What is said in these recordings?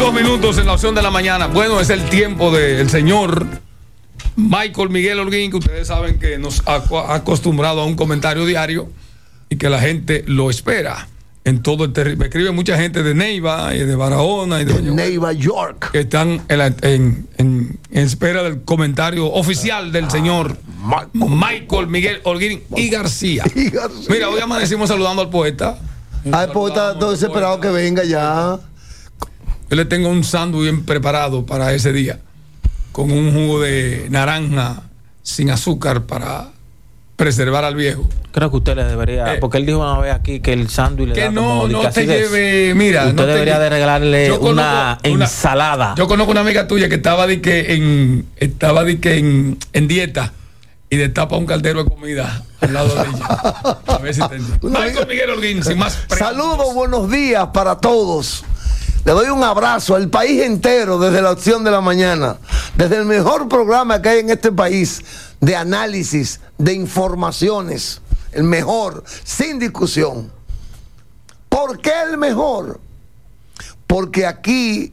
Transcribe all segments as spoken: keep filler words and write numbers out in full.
dos minutos en la opción de la mañana. Bueno, es el tiempo del señor Michael Miguel Holguín, que ustedes saben que nos ha acostumbrado a un comentario diario y que la gente lo espera en todo el territorio. Me escribe mucha gente de Neiva y de Barahona y de, de Neiva, York, que están en, la, en, en, en espera del comentario oficial del señor Michael Miguel Holguín y García. y García. Mira, hoy amanecimos saludando al poeta. Ah, el poeta está desesperado que venga ya. Yo le tengo un sándwich bien preparado para ese día, con un jugo de naranja sin azúcar para preservar al viejo. Creo que usted le debería, eh, porque él dijo una vez aquí que el sándwich le que da no, como no te lleve, mira, usted no te debería lleve, de regalarle conozco, una ensalada. Una, yo conozco una amiga tuya que estaba de que en estaba de que en, en dieta y destapa un caldero de comida al lado de ella. A ver si te entiendo. Michael Miguel Holguín, sin más preguntas. Saludos, buenos días para todos. Le doy un abrazo al país entero desde la opción de la mañana, desde el mejor programa que hay en este país de análisis, de informaciones, el mejor, sin discusión. ¿Por qué el mejor? Porque aquí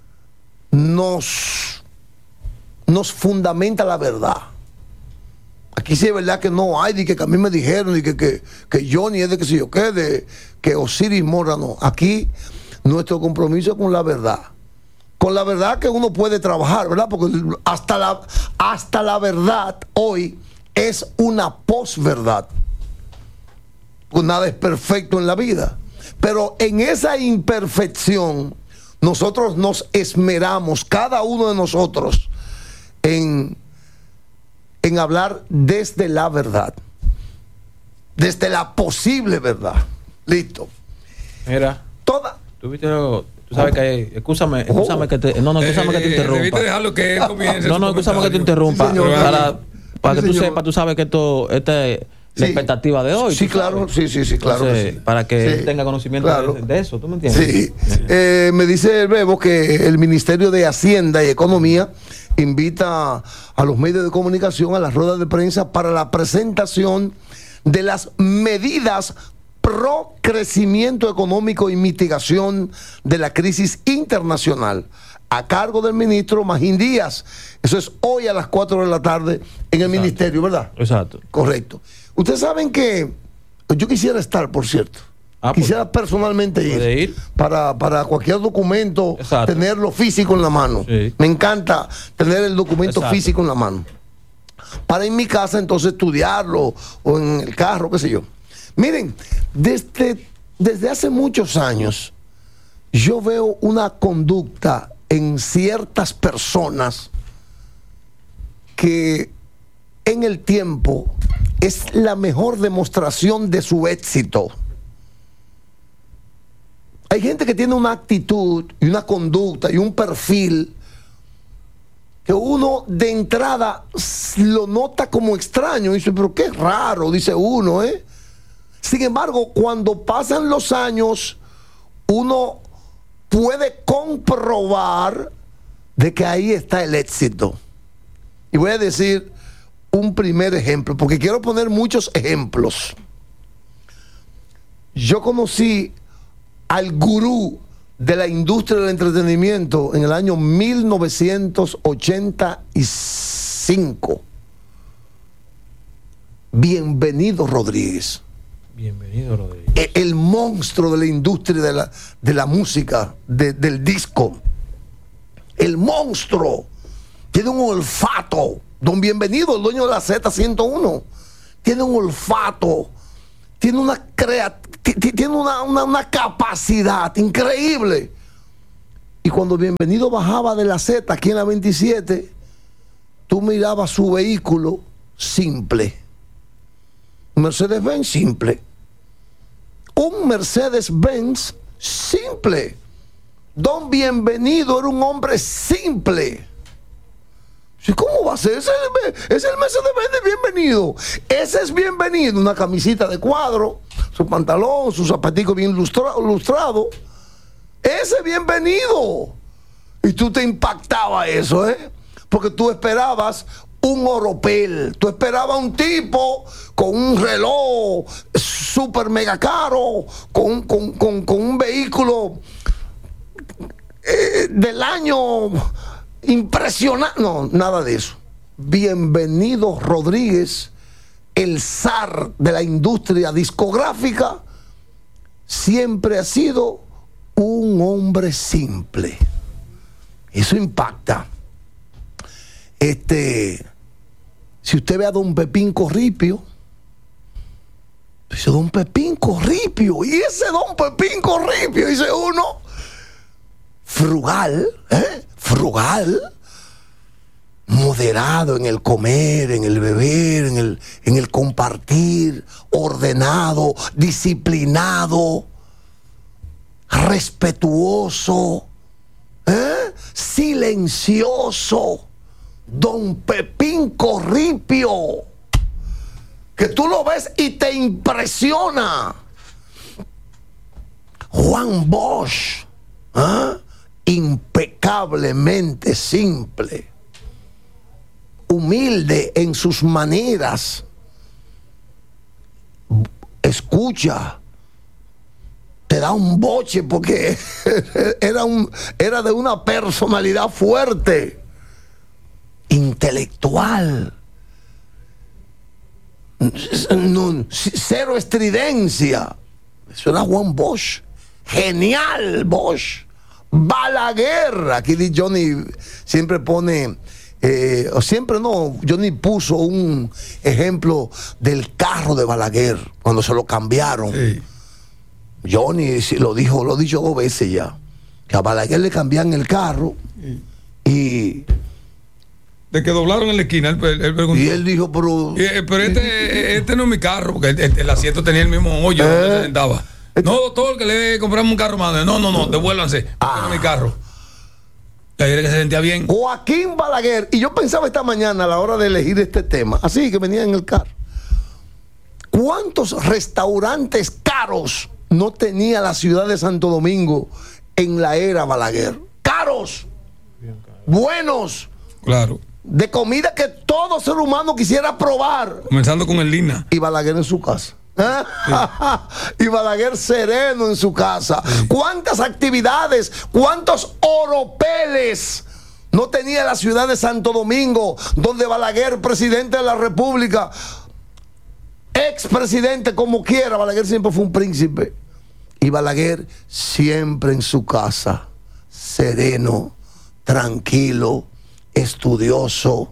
nos, nos fundamenta la verdad. Aquí sí es verdad que no hay, de que, que a mí me dijeron, de que, que, que Johnny es de que si yo qué, de que Osiris Mora no. Aquí nuestro compromiso es con la verdad. Con la verdad que uno puede trabajar, ¿verdad? Porque hasta la, hasta la verdad hoy es una posverdad. Pues nada es perfecto en la vida. Pero en esa imperfección, nosotros nos esmeramos, cada uno de nosotros, en, en hablar desde la verdad. Desde la posible verdad. Listo. Mira. Toda. Tú viste lo, tú sabes que hay, escúchame, escúchame que te, no, no, escúchame eh, que te interrumpa. Debiste dejarlo que él comience. No, no, escúchame que te interrumpa. Sí, para para sí, que tú señor. sepas, tú sabes que esto, esta es la sí. expectativa de hoy. Sí, claro, sí, sí, sí, claro. Entonces, que sí. Para que sí. tenga conocimiento claro. de, de eso, ¿tú me entiendes? Sí. sí. Eh, me dice el Bebo que el Ministerio de Hacienda y Economía invita a los medios de comunicación a las ruedas de prensa para la presentación de las medidas pro crecimiento económico y mitigación de la crisis internacional, a cargo del ministro Magín Díaz. Eso es hoy a las cuatro de la tarde en el Exacto. Ministerio, ¿verdad? Exacto. Correcto. Ustedes saben que yo quisiera estar, por cierto. Ah, quisiera pues, personalmente ir, ir? Para, para cualquier documento, Exacto. tenerlo físico en la mano. Sí. Me encanta tener el documento Exacto. físico en la mano. Para en mi casa entonces estudiarlo o en el carro, qué sé yo. Miren, desde, desde hace muchos años yo veo una conducta en ciertas personas que en el tiempo es la mejor demostración de su éxito. Hay gente que tiene una actitud y una conducta y un perfil que uno de entrada lo nota como extraño. Y dice, pero qué raro, dice uno, ¿eh? Sin embargo, cuando pasan los años, uno puede comprobar de que ahí está el éxito. Y voy a decir un primer ejemplo, porque quiero poner muchos ejemplos. Yo conocí al gurú de la industria del entretenimiento en el año mil novecientos ochenta y cinco. Bienvenido Rodríguez. Bienvenido Rodríguez. El, el monstruo de la industria de la, de la música, de, del disco. El monstruo. Tiene un olfato. Don Bienvenido, el dueño de la Z ciento uno. Tiene un olfato. Tiene una crea, tiene una, una, una capacidad increíble. Y cuando Bienvenido bajaba de la Z aquí en la veintisiete, tú mirabas su vehículo simple. Mercedes-Benz simple. Un Mercedes-Benz simple. Don Bienvenido era un hombre simple. ¿Cómo va a ser? Ese es el Mercedes-Benz de Bienvenido. Ese es Bienvenido. Una camisita de cuadro, su pantalón, su zapatico bien lustrado, lustrado. Ese es Bienvenido. Y tú te impactaba eso, ¿eh? Porque tú esperabas un oropel. Tú esperabas un tipo con un reloj súper mega caro, con, con, con, con un vehículo eh, del año impresionante. No, nada de eso. Bienvenido Rodríguez, el zar de la industria discográfica, siempre ha sido un hombre simple. Eso impacta. Este, si usted ve a don Pepín Corripio, dice don Pepín Corripio, y ese don Pepín Corripio, dice uno, frugal, ¿eh? frugal, moderado en el comer, en el beber, en el, en el compartir, ordenado, disciplinado, respetuoso, ¿eh? silencioso, don Pepín Corripio, que tú lo ves y te impresiona. Juan Bosch, ¿eh? impecablemente simple, humilde en sus maneras, escucha, te da un boche porque era, un, era de una personalidad fuerte, intelectual, no, cero estridencia. Eso era Juan Bosch, genial Bosch. Balaguer, aquí Johnny siempre pone, eh, o siempre no, Johnny puso un ejemplo del carro de Balaguer cuando se lo cambiaron. Sí. Johnny lo dijo, lo he dicho dos veces ya, que a Balaguer le cambian el carro sí. y de que doblaron en la esquina, él, él preguntó. Y él dijo, pero y, pero este, este no es mi carro, porque el, el, el asiento tenía el mismo hoyo eh, donde se sentaba. No, doctor, que le compramos un carro más. No, no, no, devuélvanse. Ah. No es mi carro. La idea que se sentía bien. Joaquín Balaguer. Y yo pensaba esta mañana a la hora de elegir este tema, así que venía en el carro. ¿Cuántos restaurantes caros no tenía la ciudad de Santo Domingo en la era Balaguer? Caros. Bien caro. Buenos. Claro. De comida que todo ser humano quisiera probar. Comenzando con el Lina. Y Balaguer en su casa. ¿Eh? Sí. Y Balaguer sereno en su casa. Sí. ¿Cuántas actividades, cuántos oropeles no tenía la ciudad de Santo Domingo, donde Balaguer, presidente de la República, expresidente, como quiera, Balaguer siempre fue un príncipe? Y Balaguer siempre en su casa, sereno, tranquilo, estudioso,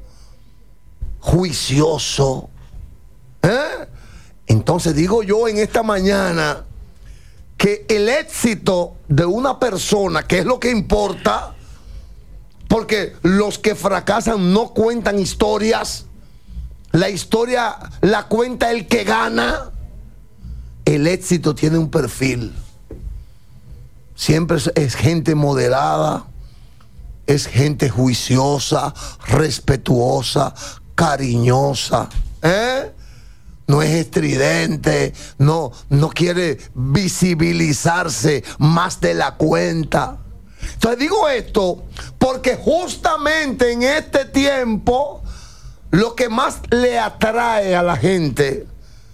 juicioso. ¿Eh? Entonces digo yo en esta mañana que el éxito de una persona, que es lo que importa, porque los que fracasan no cuentan historias, la historia la cuenta el que gana. El éxito tiene un perfil, siempre es, es gente moderada, es gente juiciosa, respetuosa, cariñosa, ¿eh? No es estridente, no, no quiere visibilizarse más de la cuenta. Entonces digo esto porque justamente en este tiempo lo que más le atrae a la gente,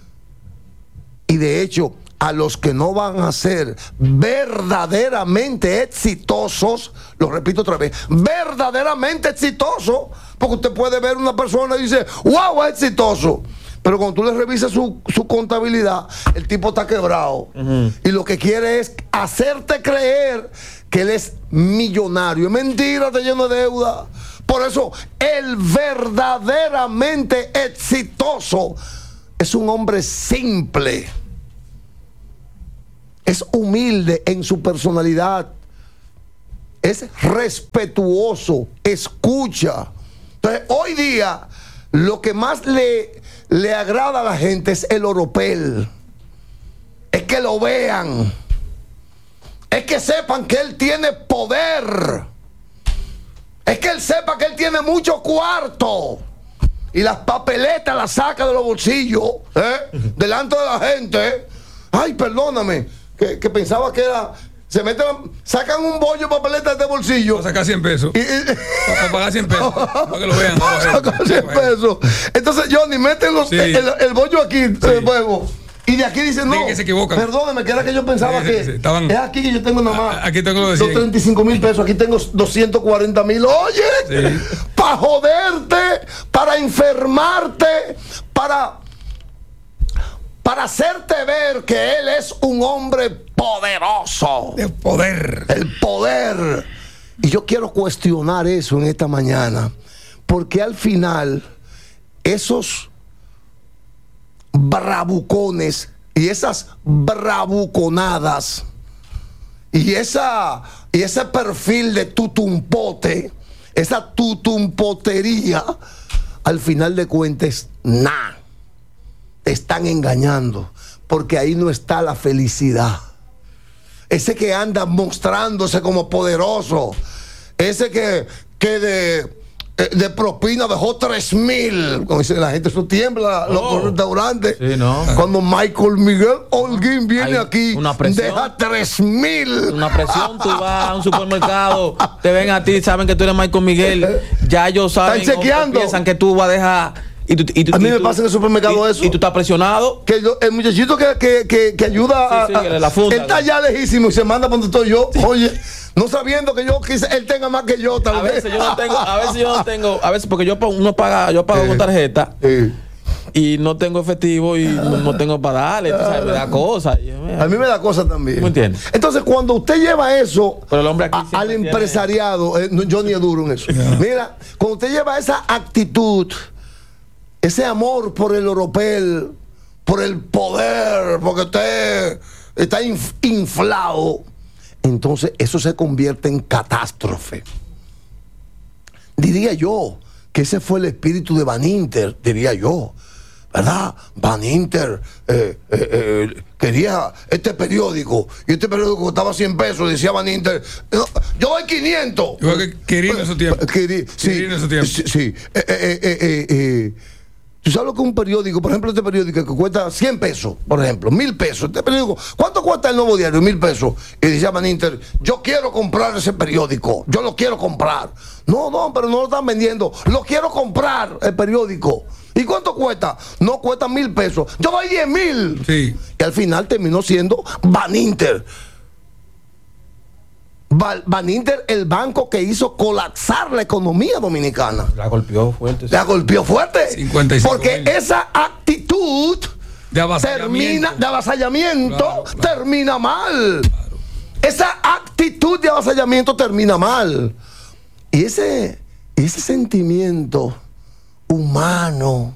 y de hecho a los que no van a ser verdaderamente exitosos, lo repito otra vez, verdaderamente exitosos, porque usted puede ver una persona y dice, wow, es exitoso. Pero cuando tú le revisas su, su contabilidad, el tipo está quebrado. Uh-huh. Y lo que quiere es hacerte creer que él es millonario. Es mentira, está lleno de deuda. Por eso, el verdaderamente exitoso es un hombre simple. Es humilde en su personalidad. Es respetuoso. Escucha. Entonces, hoy día, lo que más le... le agrada a la gente es el oropel, es que lo vean, es que sepan que él tiene poder, es que él sepa que él tiene mucho cuarto y las papeletas las saca de los bolsillos, ¿eh? delante de la gente. Ay, perdóname, que, que pensaba que era... Se meten, sacan un bollo de papeletas de bolsillo. Para sacar cien pesos. Y, y, para pagar cien pesos. Para que lo vean. Para sacar cien pesos. Entonces, Johnny, meten los, sí. el, el bollo aquí, sí. el huevo. Y de aquí dicen, no, que se equivocan. Perdóneme, que era que yo pensaba sí, que sí, estaban, es aquí que yo tengo nada más. Aquí tengo los de treinta y cinco mil pesos, aquí tengo doscientos cuarenta mil. Oye, sí. Para joderte, para enfermarte, para, para hacerte ver que él es un hombre poderoso. De poder. El poder. Y yo quiero cuestionar eso en esta mañana, porque al final esos bravucones y esas bravuconadas y esa y ese perfil de tutumpote, esa tutumpotería, al final de cuentas, nada, te están engañando, porque ahí no está la felicidad. Ese que anda mostrándose como poderoso, ese que, que de de propina dejó tres mil, como dice la gente, eso tiembla oh. los restaurantes. Sí, ¿no? Cuando Michael Miguel Holguín viene hay aquí, deja tres mil. Una presión, tú vas a un supermercado, te ven a ti, saben que tú eres Michael Miguel, ya ellos saben, están chequeando, piensan que tú vas a dejar. Y tú, y tú, a mí y me tú, pasa en el supermercado y, eso. Y tú estás presionado. Que yo, el muchachito que, que, que, que ayuda sí, sí, a, la funda, él está ya lejísimo y se manda cuando estoy yo. Oye, no sabiendo que yo quizá él tenga más que yo, tal a vez. Veces yo no tengo, a veces yo no tengo, a veces porque yo uno paga, yo pago eh, con tarjeta eh. y no tengo efectivo y no, no tengo para darle, tú sabes, me da cosas. A mí me da cosas también. ¿Me entiendes? Entonces, cuando usted lleva eso Pero el hombre aquí a, al empresariado, eh, yo ni es duro en eso. Yeah. Mira, cuando usted lleva esa actitud, ese amor por el oropel, por el poder, porque usted está inf inflado, entonces eso se convierte en catástrofe. Diría yo que ese fue el espíritu de Van Inter, diría yo, ¿verdad? Van Inter eh, eh, eh, quería este periódico, y este periódico costaba cien pesos, decía Van Inter, no, yo doy quinientos. Yo que quería en su tiempo. Quería, sí, en su tiempo. Sí, sí. Eh, eh, eh, eh, eh. ¿Tú sabes lo que es un periódico? Por ejemplo, este periódico que cuesta cien pesos, por ejemplo, mil pesos. Este periódico, ¿cuánto cuesta el Nuevo Diario? Mil pesos. Y decía Van Inter, yo quiero comprar ese periódico, yo lo quiero comprar. No, no, pero no lo están vendiendo. Lo quiero comprar, el periódico. ¿Y cuánto cuesta? No cuesta mil pesos. Yo doy diez mil. Sí. Y al final terminó siendo Van Inter. Van Inter, el banco que hizo colapsar la economía dominicana. La golpeó fuerte. Sí. La golpeó fuerte. cincuenta y cinco porque mil. Esa actitud de avasallamiento, termina, de avasallamiento claro, claro. termina mal. Claro. Esa actitud de avasallamiento termina mal. Y ese, ese sentimiento humano,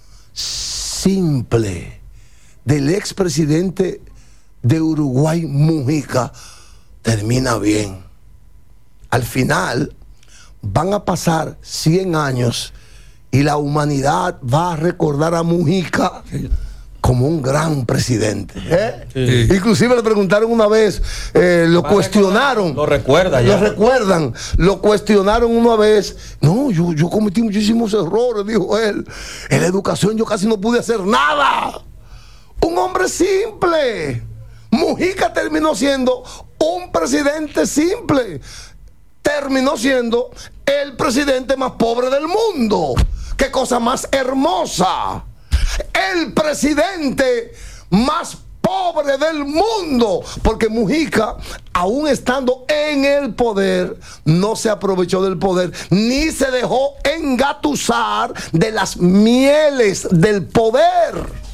simple, del expresidente de Uruguay, Mujica, termina bien. Al final van a pasar cien años y la humanidad va a recordar a Mujica como un gran presidente. ¿eh? Sí. Inclusive le preguntaron una vez, eh, lo cuestionaron. Lo recuerda ya. Lo recuerdan. Lo cuestionaron una vez. No, yo, yo cometí muchísimos errores, dijo él. En la educación yo casi no pude hacer nada. Un hombre simple. Mujica terminó siendo un presidente simple. Terminó siendo el presidente más pobre del mundo. ¡Qué cosa más hermosa! El presidente más pobre del mundo. Porque Mujica, aún estando en el poder, no se aprovechó del poder, ni se dejó engatusar de las mieles del poder.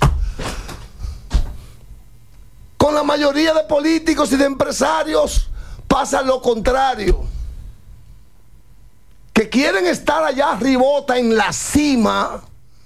Con la mayoría de políticos y de empresarios pasa lo contrario. Que quieren estar allá arribota en la cima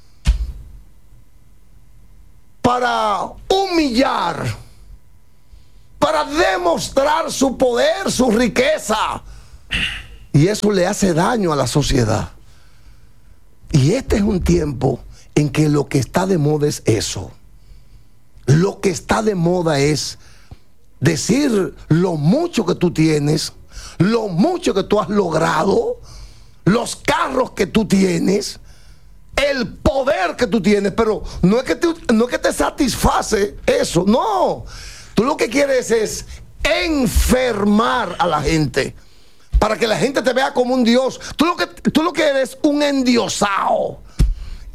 para humillar, para demostrar su poder, su riqueza. Y eso le hace daño a la sociedad. Y este es un tiempo en que lo que está de moda es eso. Lo que está de moda es decir lo mucho que tú tienes, lo mucho que tú has logrado, los carros que tú tienes, el poder que tú tienes, pero no es que te, no es que te satisface eso, no. Tú lo que quieres es enfermar a la gente para que la gente te vea como un dios. Tú lo que, tú lo que eres un endiosado.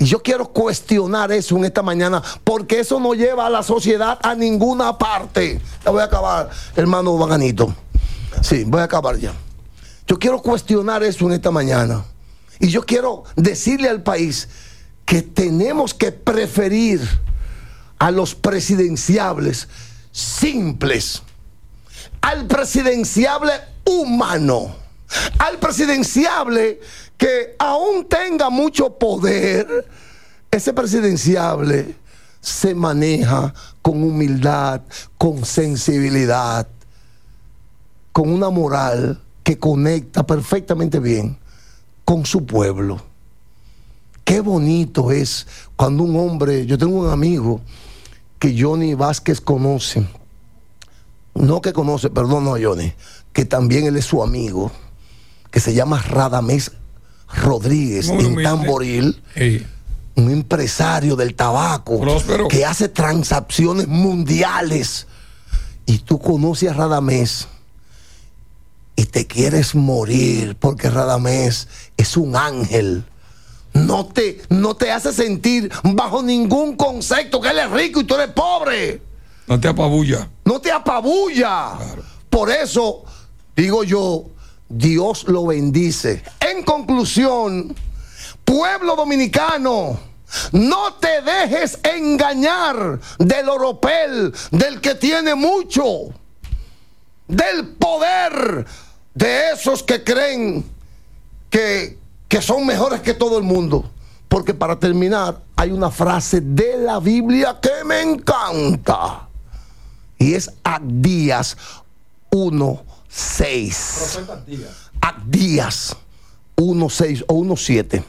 Y yo quiero cuestionar eso en esta mañana, porque eso no lleva a la sociedad a ninguna parte. Ya voy a acabar, hermano Baganito. Sí, voy a acabar ya. Yo quiero cuestionar eso en esta mañana. Y yo quiero decirle al país que tenemos que preferir a los presidenciables simples, al presidenciable humano, al presidenciable que aún tenga mucho poder. Ese presidenciable se maneja con humildad, con sensibilidad, con una moral que conecta perfectamente bien con su pueblo. Qué bonito es cuando un hombre, yo tengo un amigo que Johnny Vázquez conoce, no que conoce, perdón, no Johnny, que también él es su amigo, que se llama Radamés Rodríguez, muy en Tamboril, hey. Un empresario del tabaco, próspero, que hace transacciones mundiales. Y tú conoces a Radamés y te quieres morir, porque Radamés es un ángel. No te, no te hace sentir bajo ningún concepto que él es rico y tú eres pobre. No te apabulla. No te apabulla. Claro. Por eso digo yo, Dios lo bendice. En conclusión, pueblo dominicano, no te dejes engañar del oropel, del que tiene mucho, del poder de esos que creen que, que son mejores que todo el mundo. Porque para terminar, hay una frase de la Biblia que me encanta. Y es Abdías uno seis. Abdías uno seis o uno siete.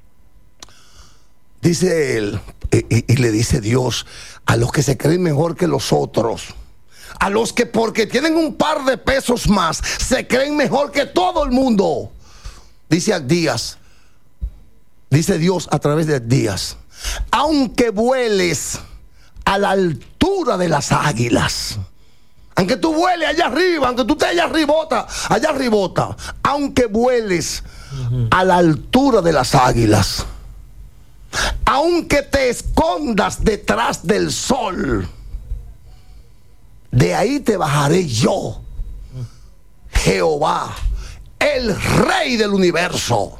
Dice él, y, y le dice Dios a los que se creen mejor que los otros, a los que porque tienen un par de pesos más se creen mejor que todo el mundo. Dice Abdías, dice Dios a través de Abdías: aunque vueles a la altura de las águilas, aunque tú vueles allá arriba, aunque tú estés allá arribota, allá arribota, aunque vueles uh-huh. a la altura de las águilas, aunque te escondas detrás del sol, de ahí te bajaré yo, Jehová, el Rey del universo.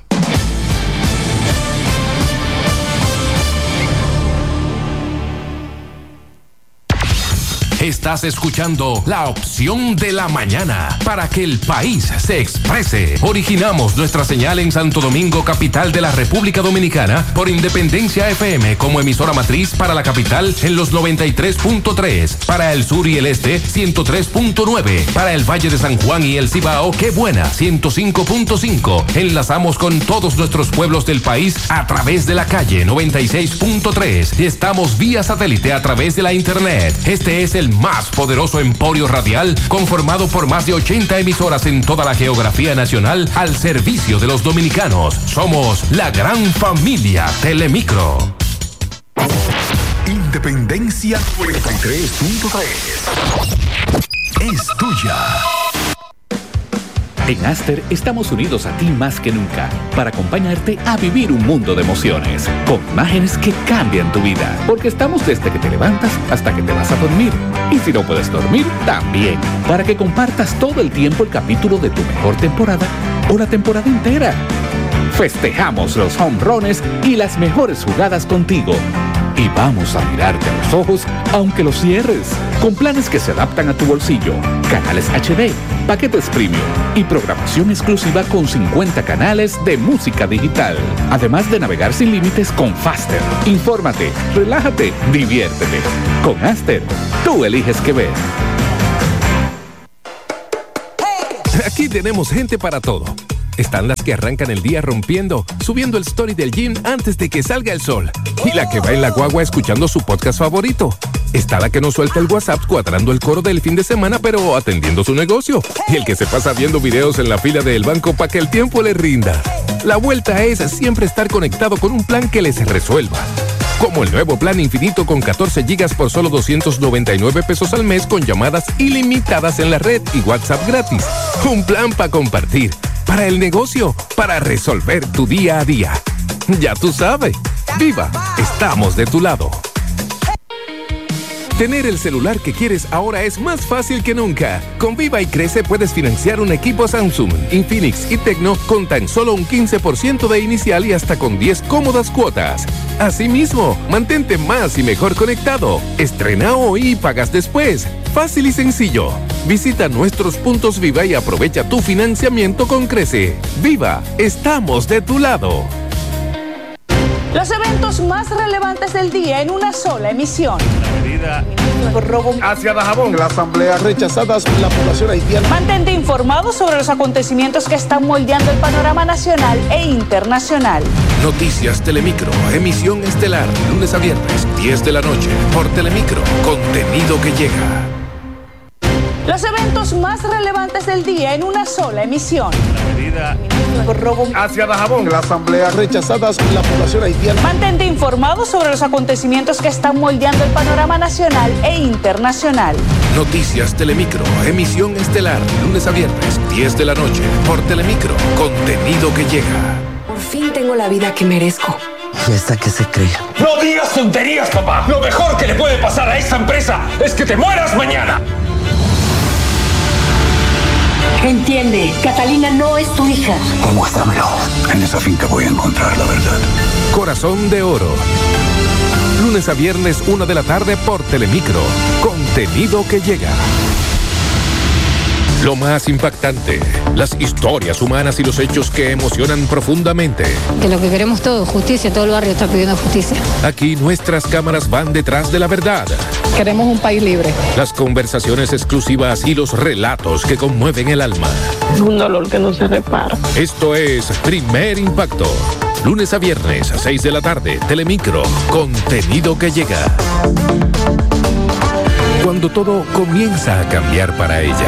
Estás escuchando La Opción de la Mañana para que el país se exprese. Originamos nuestra señal en Santo Domingo, capital de la República Dominicana, por Independencia F M como emisora matriz para la capital en los noventa y tres punto tres, para el sur y el este ciento tres punto nueve, para el Valle de San Juan y el Cibao, qué buena, ciento cinco punto cinco. Enlazamos con todos nuestros pueblos del país a través de la calle noventa y seis punto tres y estamos vía satélite a través de la internet. Este es el más poderoso emporio radial, conformado por más de ochenta emisoras en toda la geografía nacional al servicio de los dominicanos. Somos la gran familia Telemicro. Independencia noventa y tres punto tres es tuya. En Aster estamos unidos a ti más que nunca para acompañarte a vivir un mundo de emociones, con imágenes que cambian tu vida, porque estamos desde que te levantas hasta que te vas a dormir. Y si no puedes dormir, también, para que compartas todo el tiempo el capítulo de tu mejor temporada o la temporada entera. Festejamos los home runs y las mejores jugadas contigo. Y vamos a mirarte a los ojos aunque los cierres, con planes que se adaptan a tu bolsillo, canales H D, paquetes premium y programación exclusiva con cincuenta canales de música digital. Además de navegar sin límites con Faster. Infórmate, relájate, diviértete. Con Aster, tú eliges qué ver. Aquí tenemos gente para todo. Están las que arrancan el día rompiendo, subiendo el story del gym antes de que salga el sol. Y la que va en la guagua escuchando su podcast favorito. Está la que no suelta el WhatsApp cuadrando el coro del fin de semana, pero atendiendo su negocio. Y el que se pasa viendo videos en la fila del banco para que el tiempo le rinda. La vuelta es siempre estar conectado con un plan que les resuelva. Como el nuevo plan infinito con catorce gigas por solo doscientos noventa y nueve pesos al mes, con llamadas ilimitadas en la red y WhatsApp gratis. Un plan para compartir, para el negocio, para resolver tu día a día. Ya tú sabes, Viva, estamos de tu lado. Tener el celular que quieres ahora es más fácil que nunca. Con Viva y Crece puedes financiar un equipo Samsung, Infinix y Tecno con tan solo un quince por ciento de inicial y hasta con diez cómodas cuotas. Asimismo, mantente más y mejor conectado. Estrena hoy y pagas después. Fácil y sencillo. Visita nuestros puntos Viva y aprovecha tu financiamiento con Crece. Viva, estamos de tu lado. Los eventos más relevantes del día en una sola emisión. La medida hacia Dajabón. La asamblea rechazadas por la población haitiana. Mantente informado sobre los acontecimientos que están moldeando el panorama nacional e internacional. Noticias Telemicro, emisión estelar, lunes a viernes, diez de la noche, por Telemicro, contenido que llega. Los eventos más relevantes del día en una sola emisión. La medida hacia Dajabón. La asamblea rechazadas por la población haitiana. Mantente informado sobre los acontecimientos que están moldeando el panorama nacional e internacional. Noticias Telemicro, emisión estelar, lunes a viernes, diez de la noche, por Telemicro, contenido que llega. Por fin tengo la vida que merezco. ¿Y esta qué se cree? No digas tonterías, papá. Lo mejor que le puede pasar a esta empresa es que te mueras mañana. Entiende, Catalina no es tu hija. Demuéstramelo. En esa finca voy a encontrar la verdad. Corazón de Oro. Lunes a viernes, una de la tarde por Telemicro. Contenido que llega. Lo más impactante, las historias humanas y los hechos que emocionan profundamente. Que lo que queremos todos, justicia, todo el barrio está pidiendo justicia. Aquí nuestras cámaras van detrás de la verdad. Queremos un país libre. Las conversaciones exclusivas y los relatos que conmueven el alma. Un dolor que no se repara. Esto es Primer Impacto. Lunes a viernes a seis de la tarde, Telemicro, contenido que llega. Cuando todo comienza a cambiar para ella.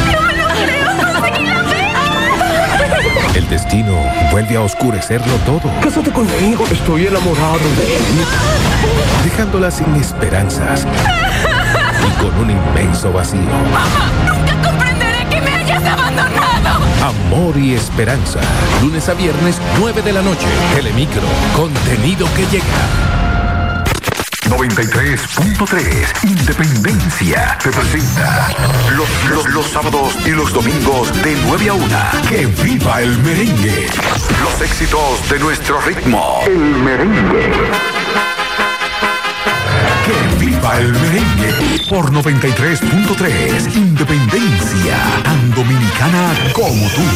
El destino vuelve a oscurecerlo todo. Cásate conmigo, estoy enamorado de él. Dejándola sin esperanzas y con un inmenso vacío. Mamá, nunca comprenderé que me hayas abandonado. Amor y esperanza. Lunes a viernes, nueve de la noche. Telemicro, contenido que llega. noventa y tres punto tres Independencia te presenta los, los, los sábados y los domingos de nueve a una. ¡Que viva el merengue! Los éxitos de nuestro ritmo. El merengue. ¡Que viva el merengue! Por noventa y tres punto tres Independencia, tan dominicana como tú.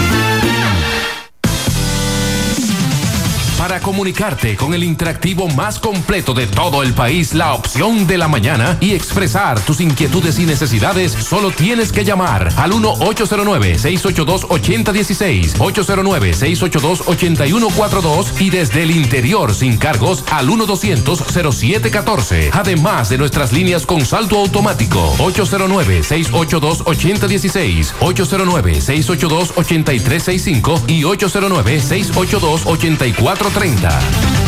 Para comunicarte con el interactivo más completo de todo el país, la opción de la mañana, y expresar tus inquietudes y necesidades, solo tienes que llamar al uno ocho cero nueve, seis ocho dos, ocho cero uno seis, ocho cero nueve, seis ocho dos, ocho uno cuatro dos y desde el interior sin cargos al uno doscientos, cero siete catorce. Además de nuestras líneas con salto automático ocho cero nueve, seis ocho dos, ocho cero uno seis, ocho cero nueve, seis ocho dos, ocho tres seis cinco y ocho cero nueve, seis ocho dos, ocho cuatro treinta.